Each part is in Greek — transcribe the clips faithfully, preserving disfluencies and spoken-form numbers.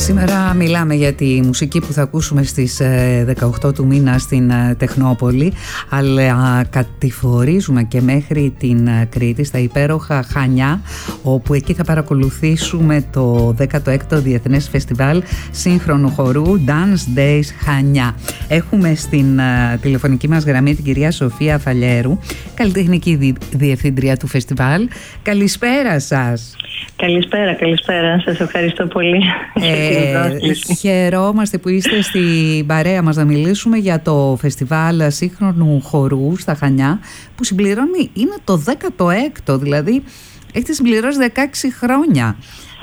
Σήμερα μιλάμε για τη μουσική που θα ακούσουμε στις δεκαοκτώ του μήνα στην Τεχνόπολη, αλλά κατηφορίζουμε και μέχρι την Κρήτη, στα υπέροχα Χανιά, όπου εκεί θα παρακολουθήσουμε το δέκατο έκτο Διεθνές Φεστιβάλ Σύγχρονου Χορού Dance Days Χανιά. Έχουμε στην τηλεφωνική μας γραμμή την κυρία Σοφία Φαλιέρου, καλλιτεχνική διευθύντρια του φεστιβάλ. Καλησπέρα σας. Καλησπέρα, καλησπέρα. Σας ευχαριστώ πολύ. Ε, χαιρόμαστε που είστε στην παρέα μας να μιλήσουμε για το φεστιβάλ σύγχρονου χορού στα Χανιά, που συμπληρώνει, είναι το δέκατο έκτο, δηλαδή έχετε συμπληρώσει δεκαέξι χρόνια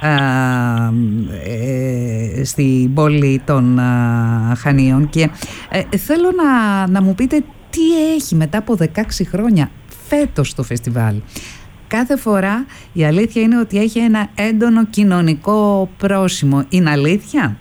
ε, στην πόλη των α, Χανίων, και ε, θέλω να, να μου πείτε τι έχει μετά από δεκαέξι χρόνια φέτος το φεστιβάλ. Κάθε φορά η αλήθεια είναι ότι έχει ένα έντονο κοινωνικό πρόσημο. Είναι αλήθεια?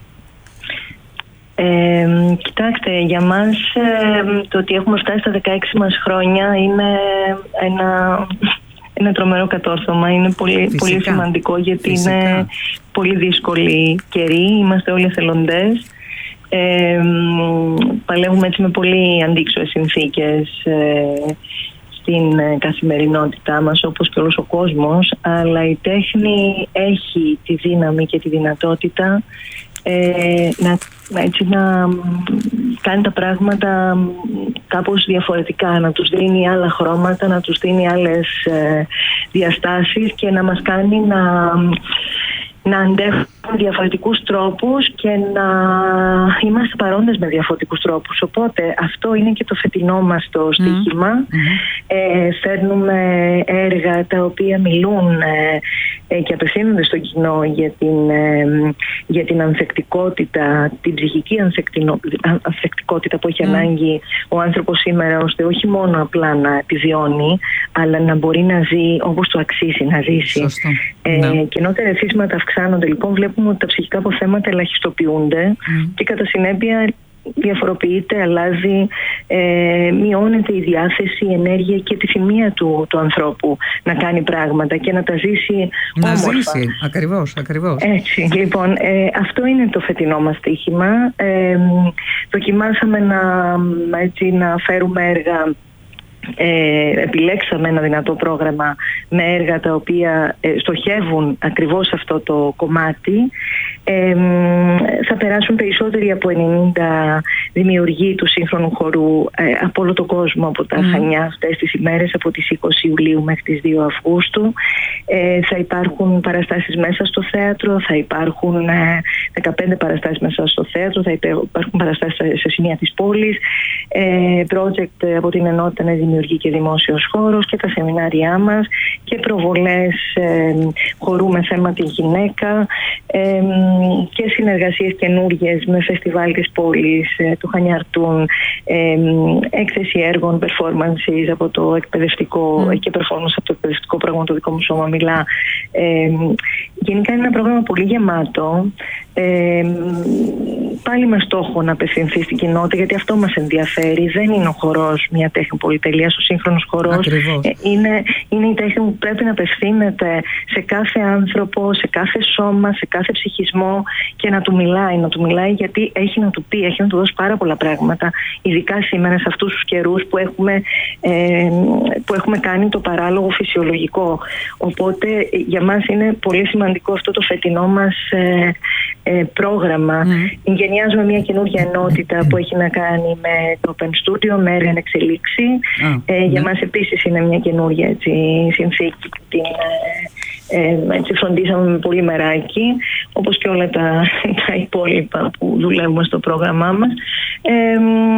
Ε, κοιτάξτε, για μας ε, το ότι έχουμε φτάσει στα δεκαέξι μας χρόνια είναι ένα, ένα τρομερό κατόρθωμα. Είναι πολύ, πολύ σημαντικό, γιατί Φυσικά. είναι πολύ δύσκολη καιρή. Είμαστε όλοι εθελοντές. Ε, παλεύουμε έτσι με πολύ αντίξωες συνθήκες ε, στην καθημερινότητά μας, όπως και όλος ο κόσμος, αλλά η τέχνη έχει τη δύναμη και τη δυνατότητα ε, να, έτσι, να κάνει τα πράγματα κάπως διαφορετικά, να τους δίνει άλλα χρώματα, να τους δίνει άλλες ε, διαστάσεις και να μας κάνει να... να αντέχουμε διαφορετικούς τρόπους και να είμαστε παρόντες με διαφορετικούς τρόπους. Οπότε αυτό είναι και το φετινό μας το στοίχημα. Mm-hmm. Ε, φέρνουμε έργα τα οποία μιλούν ε, ε, και απευθύνονται στο κοινό για την, ε, για την ανθεκτικότητα, την ψυχική ανθεκτικότητα που έχει mm. ανάγκη ο άνθρωπος σήμερα, ώστε όχι μόνο απλά να επιβιώνει, αλλά να μπορεί να ζει όπως του αξίζει να ζήσει. Ε, ναι. Και ενώ τα ερεθίσματα αυξάνονται, λοιπόν, βλέπουμε ότι τα ψυχικά αποθέματα ελαχιστοποιούνται mm. και κατά συνέπεια διαφοροποιείται, αλλάζει, ε, μειώνεται η διάθεση, η ενέργεια και τη θυμία του, του ανθρώπου να κάνει πράγματα και να τα ζήσει να όμορφα. ζήσει, ακριβώς, ακριβώς. Έτσι, λοιπόν, ε, αυτό είναι το φετινό μας στοίχημα. Ε, δοκιμάσαμε να, έτσι, να φέρουμε έργα. Ε, επιλέξαμε ένα δυνατό πρόγραμμα με έργα τα οποία ε, στοχεύουν ακριβώς αυτό το κομμάτι. Ε, θα περάσουν περισσότεροι από ενενήντα δημιουργοί του σύγχρονου χορού ε, από όλο τον κόσμο, από τα mm. Χανιά αυτές τις ημέρες, από τις είκοσι Ιουλίου μέχρι τις δύο Αυγούστου. Ε, θα υπάρχουν παραστάσεις μέσα στο θέατρο, θα υπάρχουν ε, δεκαπέντε παραστάσεις μέσα στο θέατρο, θα υπάρχουν παραστάσεις σε σημεία της πόλης, ε, project από την Ενότητα Νέα Δημιουργή και Δημόσιος Χώρος και τα σεμινάρια μας και προβολές ε, χορού με θέμα τη γυναίκα ε, και συνεργασίες καινούργιες με φεστιβάλ της πόλης, ε, του Χανιαρτούν, ε, έκθεση έργων, performances από το εκπαιδευτικό mm. και performance από το εκπαιδευτικό πρόγραμμα, το δικό μου σώμα μιλά. Ε, γενικά είναι ένα πρόγραμμα πολύ γεμάτο. Ε, πάλι με στόχο να απευθυνθεί στην κοινότητα, γιατί αυτό μας ενδιαφέρει. Δεν είναι ο χορός μια τέχνη πολυτελείας, ο σύγχρονος χορός ε, είναι, είναι η τέχνη που πρέπει να απευθύνεται σε κάθε άνθρωπο, σε κάθε σώμα, σε κάθε ψυχισμό και να του μιλάει, να του μιλάει γιατί έχει να του πει, έχει να του δώσει πάρα πολλά πράγματα, ειδικά σήμερα σε αυτούς τους καιρούς που έχουμε, ε, που έχουμε κάνει το παράλογο φυσιολογικό. Οπότε για μας είναι πολύ σημαντικό αυτό το φετινό μας ε, Ε, πρόγραμμα. Mm. Γενιάζουμε μια καινούργια ενότητα mm. που έχει να κάνει με το Open Studio, με έργα εν εξελίξη. Mm. Ε, για mm. μας επίσης είναι μια καινούργια έτσι, συνθήκη που την ε, έτσι, φροντίσαμε με πολύ μεράκι, όπως και όλα τα, τα υπόλοιπα που δουλεύουμε στο πρόγραμμά μας. Ε,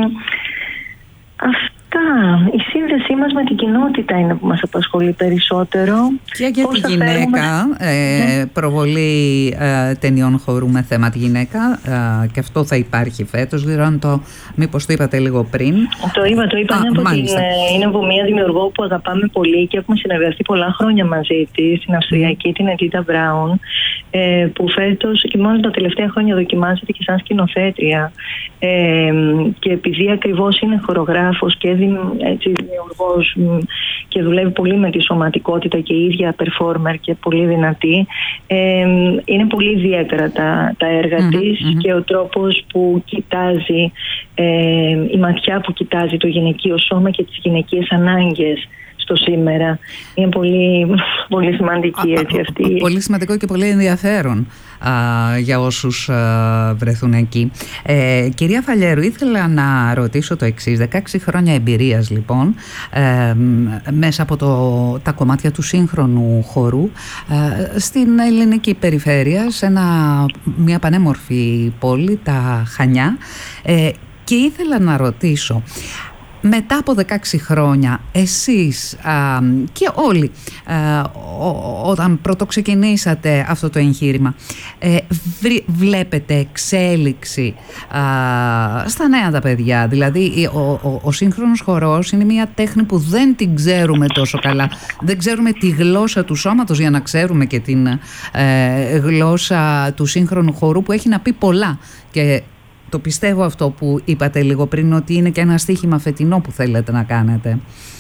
αυτά. Η σύνδεσή μας με την κοινότητα είναι που μας απασχολεί περισσότερο. Και για τη γυναίκα, ε, mm. προβολή ε, ταινιών χορού με θέμα τη γυναίκα, ε, και αυτό θα υπάρχει φέτος. Δηλαδή, το, μήπως το είπατε λίγο πριν. Το είπα, το είπα. Α, είναι, από την, είναι από μια δημιουργό που αγαπάμε πολύ και έχουμε συνεργαστεί πολλά χρόνια μαζί της, στην Αυστριακή, mm. την Edita Braun. ε, που φέτος και μόνο τα τελευταία χρόνια δοκιμάζεται και σαν σκηνοθέτρια. Ε, και επειδή ακριβώς είναι χορογράφος και δημιουργός και δουλεύει πολύ με τη σωματικότητα και η ίδια performer και πολύ δυνατή, ε, είναι πολύ ιδιαίτερα τα, τα έργα mm-hmm, της mm-hmm. και ο τρόπος που κοιτάζει, ε, η ματιά που κοιτάζει το γυναικείο σώμα και τις γυναικείες ανάγκες στο σήμερα. Είναι πολύ, πολύ σημαντική έτσι, αυτή. Πολύ σημαντικό και πολύ ενδιαφέρον α, για όσους α, βρεθούν εκεί. Ε, κυρία Φαλιέρου, ήθελα να ρωτήσω το εξής. δεκαέξι χρόνια εμπειρίας λοιπόν ε, μέσα από το, τα κομμάτια του σύγχρονου χορού ε, στην ελληνική περιφέρεια, σε ένα, μια πανέμορφη πόλη, τα Χανιά, ε, και ήθελα να ρωτήσω, μετά από δεκαέξι χρόνια, εσείς α, και όλοι α, ό, όταν πρωτοξεκινήσατε αυτό το εγχείρημα, ε, βρι, βλέπετε εξέλιξη α, στα νέα τα παιδιά? Δηλαδή ο, ο, ο σύγχρονος χορός είναι μια τέχνη που δεν την ξέρουμε τόσο καλά. Δεν ξέρουμε τη γλώσσα του σώματος για να ξέρουμε και την ε, γλώσσα του σύγχρονου χορού, που έχει να πει πολλά. Και το πιστεύω αυτό που είπατε λίγο πριν, ότι είναι και ένα στοίχημα φετινό που θέλετε να κάνετε.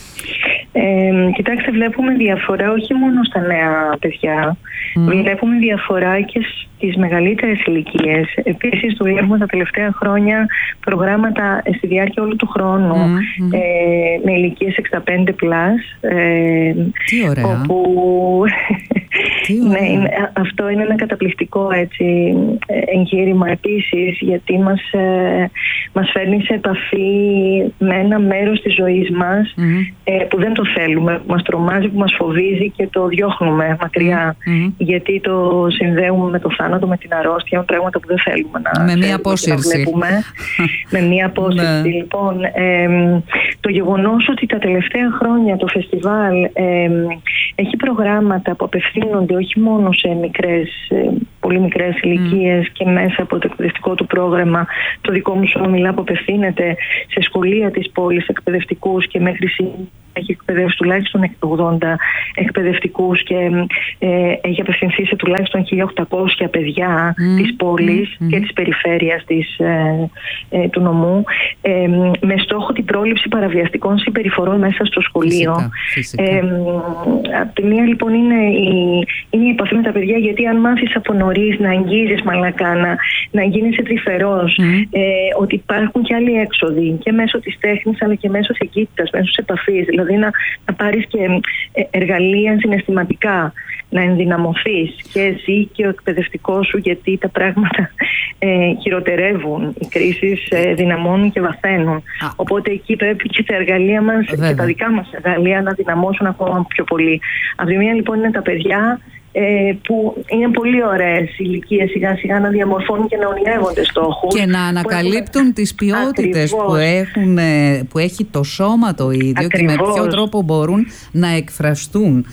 Ε, κοιτάξτε, βλέπουμε διαφορά όχι μόνο στα νέα παιδιά, mm. βλέπουμε διαφορά και στις μεγαλύτερες ηλικίες. Επίσης, δουλεύουμε τα τελευταία χρόνια προγράμματα στη διάρκεια όλου του χρόνου mm. ε, με ηλικίες εξήντα πέντε πλας. Ε, Τι ωραία. Όπου ναι, είναι, αυτό είναι ένα καταπληκτικό έτσι, εγχείρημα επίσης, γιατί μας, ε, μας φέρνει σε επαφή με ένα μέρος της ζωής μας mm-hmm. ε, που δεν το θέλουμε, που μας τρομάζει, που μας φοβίζει και το διώχνουμε μακριά mm-hmm. γιατί το συνδέουμε με το θάνατο, με την αρρώστια, με πράγματα που δεν θέλουμε να, με μία απόσυρση. να βλέπουμε. με μία απόσυρση. Λοιπόν, ε, το γεγονός ότι τα τελευταία χρόνια το φεστιβάλ ε, έχει προγράμματα που απευθύνονται όχι μόνο σε μικρές, πολύ μικρές ηλικίες mm. και μέσα από το εκπαιδευτικό του πρόγραμμα. Το δικό μου σώμα μιλά που απευθύνεται σε σχολεία της πόλης, εκπαιδευτικούς, και μέχρι σήμερα έχει εκπαιδεύσει τουλάχιστον ογδόντα εκπαιδευτικούς και ε, έχει απευθυνθεί σε τουλάχιστον χίλια οκτακόσια παιδιά mm. της πόλης mm. και της περιφέρειας της, ε, ε, του νομού, ε, με στόχο την πρόληψη παραβιαστικών συμπεριφορών μέσα στο σχολείο. Φυσικά, φυσικά. Ε, απ' τη μία λοιπόν είναι η, είναι η επαφή με τα παιδιά, γιατί αν μάθεις από νωρίς να αγγίζεις μαλακά, να, να γίνεσαι τρυφερός, mm. ε, ότι υπάρχουν και άλλοι έξοδοι και μέσω της τέχνης αλλά και μέσω της εγκύτητας, μέσω της επαφής, δηλαδή να, να πάρεις και εργαλεία συναισθηματικά, να ενδυναμωθείς και εσύ και ο εκπαιδευτικός σου, γιατί τα πράγματα ε, χειροτερεύουν, οι κρίσεις ε, δυναμώνουν και βαθαίνουν. Α. Οπότε εκεί πρέπει και τα εργαλεία μας, Βέβαια. και τα δικά μας εργαλεία, να δυναμώσουν ακόμα πιο πολύ. Από τη μία λοιπόν είναι τα παιδιά, Ε, που είναι πολύ ωραίες ηλικίες σιγά σιγά να διαμορφώνουν και να ονειρεύονται στόχους και να ανακαλύπτουν έχουν... τις ποιότητες που, έχουν, που έχει το σώμα το ίδιο. Ακριβώς. Και με ποιο τρόπο μπορούν να εκφραστούν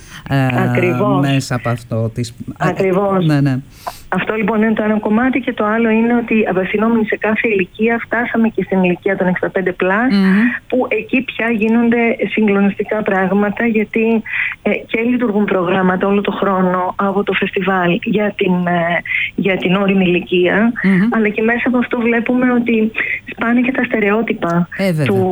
ε, μέσα από αυτό. Τις... Ακριβώς. Ναι, ναι. Αυτό λοιπόν είναι το ένα κομμάτι, και το άλλο είναι ότι απευθυνόμενοι σε κάθε ηλικία, φτάσαμε και στην ηλικία των εξήντα πέντε πλας, mm-hmm. που εκεί πια γίνονται συγκλονιστικά πράγματα, γιατί ε, και λειτουργούν προγράμματα όλο το χρόνο από το φεστιβάλ για την, ε, για την όριμη ηλικία, mm-hmm. αλλά και μέσα από αυτό βλέπουμε ότι σπάνε και τα στερεότυπα ε, του,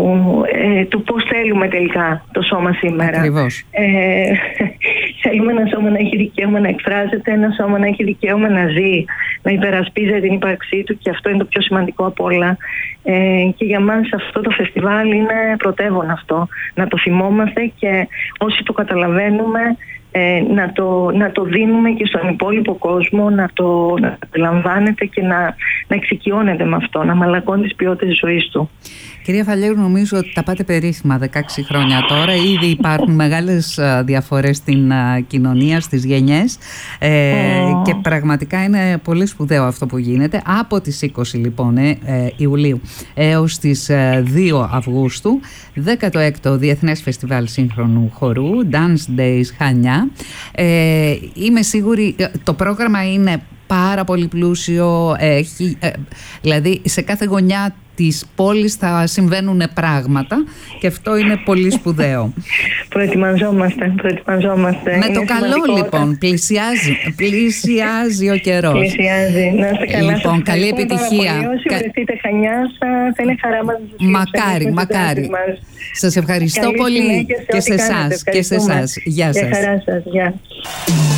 ε, του πώς θέλουμε τελικά το σώμα σήμερα. Ακριβώς. Ε, θέλουμε ένα σώμα να έχει δικαίωμα να εκφράζεται, ένα σώμα να έχει δικαίωμα να ζει, να υπερασπίζεται την ύπαρξή του, και αυτό είναι το πιο σημαντικό απ' όλα. Ε, και για μας αυτό το φεστιβάλ είναι πρωτεύον αυτό. Να το θυμόμαστε, και όσοι το καταλαβαίνουμε ε, να, το, να το δίνουμε και στον υπόλοιπο κόσμο, να το να αντιλαμβάνεται και να, να εξοικειώνεται με αυτό, να μαλακώνει τις ποιότητες της ζωής του. Κυρία Φαλιέρου, νομίζω ότι τα πάτε περίφημα δεκαέξι χρόνια τώρα. Ήδη υπάρχουν μεγάλες διαφορές στην κοινωνία, στις γενιές, ε, oh. και πραγματικά είναι πολύ σπουδαίο αυτό που γίνεται. Από τις είκοσι λοιπόν ε, ε, Ιουλίου έως τις ε, δύο Αυγούστου, δέκατο έκτο Διεθνές Φεστιβάλ Σύγχρονου Χορού, Dance Days Χανιά. Ε, είμαι σίγουρη, το πρόγραμμα είναι πάρα πολύ πλούσιο, έχει, ε, δηλαδή σε κάθε γωνιά της πόλης θα συμβαίνουν πράγματα και αυτό είναι πολύ σπουδαίο. Προετοιμαζόμαστε, προετοιμαζόμαστε. Με το καλό λοιπόν, πλησιάζει, πλησιάζει ο καιρός. Πλησιάζει, να είστε καλά. Λοιπόν, καλή επιτυχία. Όσοι βρεθείτε Χανιά, θα είναι χαρά μας. Μακάρι, μακάρι. Σας ευχαριστώ καλή πολύ και σε και σε εσάς. Και σε εσάς. Γεια σας. Για χαρά σας. Γεια.